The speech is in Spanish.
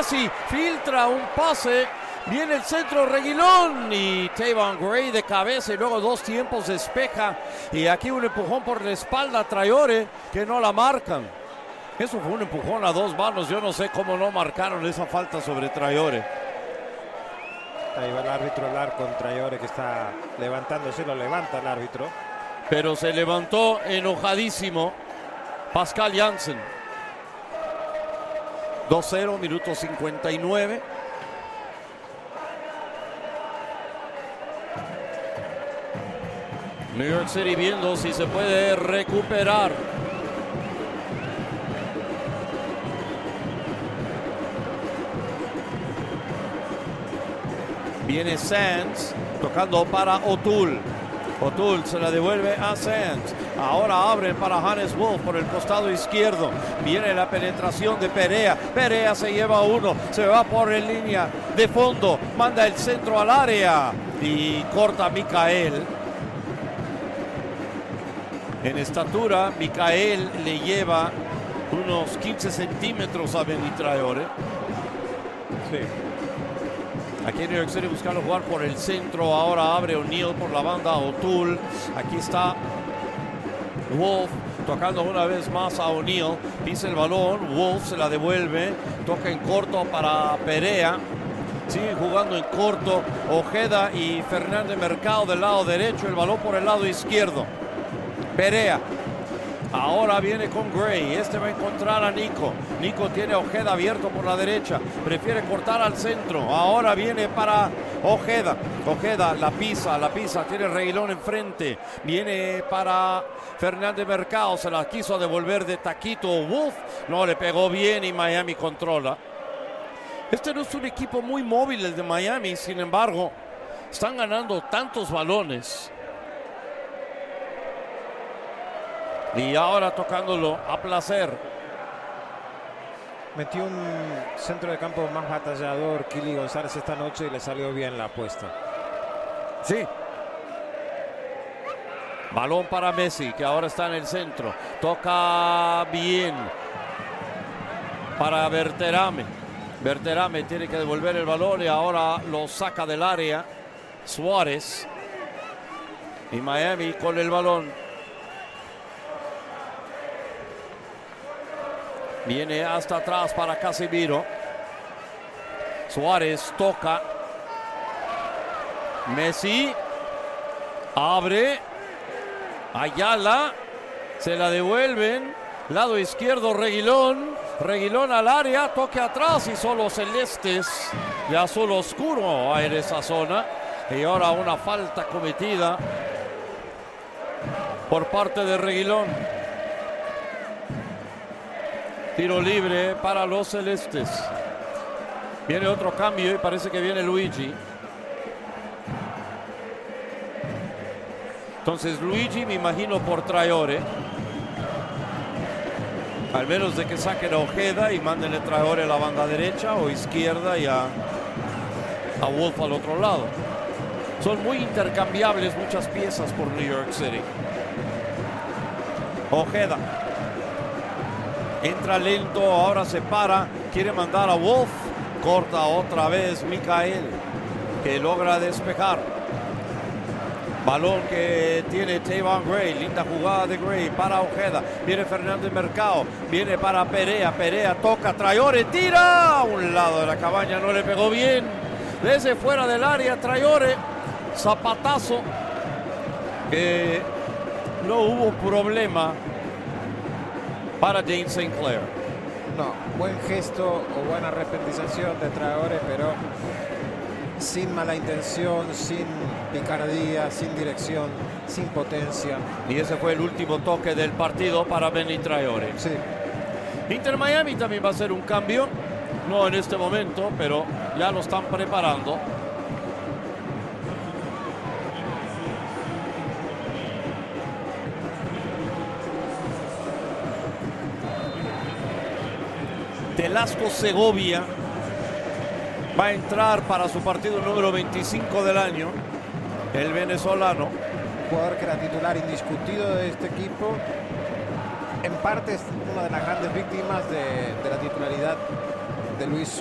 Messi filtra un pase. Viene el centro, Reguilón y Tayvon Gray de cabeza y luego dos tiempos despeja. Y aquí un empujón por la espalda a Traore que no la marcan. Eso fue un empujón a dos manos. Yo no sé cómo no marcaron esa falta sobre Traore. Ahí va el árbitro a hablar con Traore que está levantándose, lo levanta el árbitro. Pero se levantó enojadísimo Pascal Jansen. 2-0, minuto 59. New York City viendo si se puede recuperar. Viene Sands tocando para O'Toole. O'Toole se la devuelve a Sands. Ahora abren para Hannes Wolf por el costado izquierdo. Viene la penetración de Perea. Perea se lleva uno. Se va por en línea de fondo. Manda el centro al área. Y corta Micael. En estatura, Micael le lleva unos 15 centímetros a Benny Traore. Sí. Aquí en New York City buscando jugar por el centro. Ahora abre O'Neal por la banda. O'Toole. Aquí está Wolf tocando una vez más a O'Neal. Pisa el balón. Wolf se la devuelve. Toca en corto para Perea. Siguen jugando en corto. Ojeda y Fernández Mercado del lado derecho. El balón por el lado izquierdo. Perea. Ahora viene con Gray. Este va a encontrar a Nico. Nico tiene a Ojeda abierto por la derecha. Prefiere cortar al centro. Ahora viene para Ojeda. Ojeda la pisa. Tiene Reguilón enfrente. Viene para Fernández Mercado. Se la quiso devolver de taquito Wolf. No le pegó bien y Miami controla. Este no es un equipo muy móvil el de Miami. Sin embargo, están ganando tantos balones. Y ahora tocándolo a placer. Metió un centro de campo más batallador Kili González esta noche y le salió bien la apuesta. Sí. Balón para Messi, que ahora está en el centro. Toca bien para Berterame. Berterame tiene que devolver el balón y ahora lo saca del área Suárez. Y Miami con el balón. Viene hasta atrás para Casemiro. Suárez toca. Messi. Abre. Ayala. Se la devuelven. Lado izquierdo Reguilón. Reguilón al área. Toque atrás y solo celestes de azul oscuro en esa zona. Y ahora una falta cometida por parte de Reguilón. Tiro libre para los celestes. Viene otro cambio y parece que viene Luigi. Entonces Luigi me imagino por Traore. Al menos de que saquen a Ojeda y manden a Traore a la banda derecha o izquierda y a Wolf al otro lado. Son muy intercambiables muchas piezas por New York City. Ojeda. Entra lento, ahora se para, quiere mandar a Wolf, corta otra vez Micael, que logra despejar. Balón que tiene Tayvon Gray, linda jugada de Gray para Ojeda, viene Fernández Mercado, viene para Perea, Perea toca, Traore tira, a un lado de la cabaña, no le pegó bien, desde fuera del área Traore, zapatazo, que no hubo problema para James Sinclair. No, buen gesto o buena arrepentización de Traore, pero sin mala intención, sin picardía, sin dirección, sin potencia. Y ese fue el último toque del partido para Benny Traore. Sí. Inter Miami también va a hacer un cambio, no en este momento, pero ya lo están preparando. Telasco Segovia va a entrar para su partido número 25 del año, el venezolano. Jugador que era titular indiscutido de este equipo. En parte es una de las grandes víctimas de la titularidad de Luis